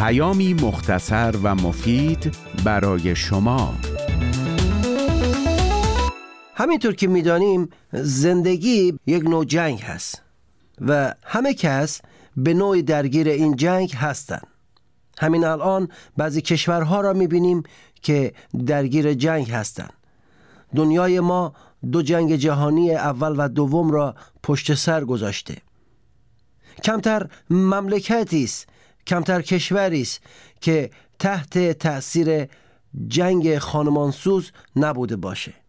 پیامی مختصر و مفید برای شما. همینطور که میدانیم زندگی یک نوع جنگ هست و همه کس به نوع درگیر این جنگ هستند. همین الان بعضی کشورها را میبینیم که درگیر جنگ هستند. دنیای ما 2 جنگ جهانی اول و دوم را پشت سر گذاشته. کمتر مملکتی است، کمتر کشوری است که تحت تأثیر جنگ خانمانسوز نبوده باشه.